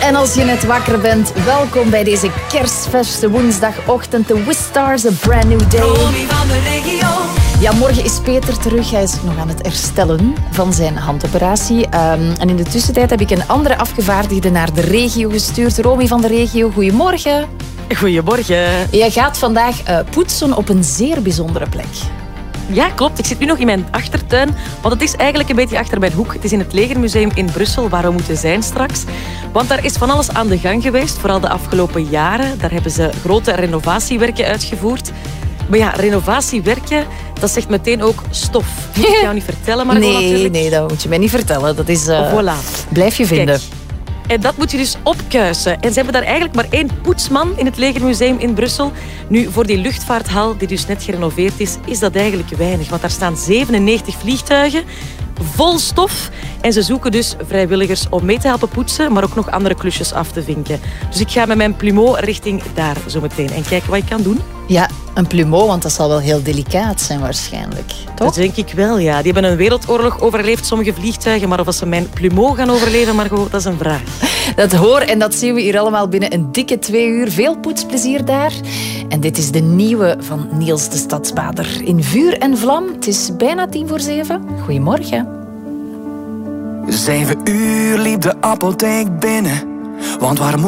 En als je net wakker bent, welkom bij deze kerstverse woensdagochtend. The Wistars, a brand new day. Romy van de regio. Ja, morgen is Peter terug. Hij is nog aan het herstellen van zijn handoperatie. En in de tussentijd heb ik een andere afgevaardigde naar de regio gestuurd. Romy van de regio, goedemorgen. Goedemorgen. Jij gaat vandaag poetsen op een zeer bijzondere plek. Ja, klopt. Ik zit nu nog in mijn achtertuin, want het is eigenlijk een beetje achter mijn hoek. Het is in het Legermuseum in Brussel, waar we moeten zijn straks. Want daar is van alles aan de gang geweest, vooral de afgelopen jaren. Daar hebben ze grote renovatiewerken uitgevoerd. Maar ja, renovatiewerken, dat zegt meteen ook stof. Moet ik jou niet vertellen, maar Nee, dat moet je mij niet vertellen. Dat is... Voilà. Blijf je vinden. Kijk. En dat moet je dus opkuisen. En ze hebben daar eigenlijk maar 1 poetsman in het Legermuseum in Brussel. Nu, voor die luchtvaarthal, die dus net gerenoveerd is dat eigenlijk weinig. Want daar staan 97 vliegtuigen, vol stof. En ze zoeken dus vrijwilligers om mee te helpen poetsen, maar ook nog andere klusjes af te vinken. Dus ik ga met mijn plumeau richting daar zometeen en kijken wat ik kan doen. Ja, een plumeau, want dat zal wel heel delicaat zijn waarschijnlijk. Toch? Dat denk ik wel, ja. Die hebben een wereldoorlog overleefd, sommige vliegtuigen. Maar of ze mijn plumeau gaan overleven, Margot, dat is een vraag. Dat hoor en dat zien we hier allemaal binnen een dikke 2 uur. Veel poetsplezier daar. En dit is de nieuwe van Niels de Stadsbader. In vuur en vlam. Het is bijna 6:50. Goedemorgen. 7 uur liep de apotheek binnen, want waar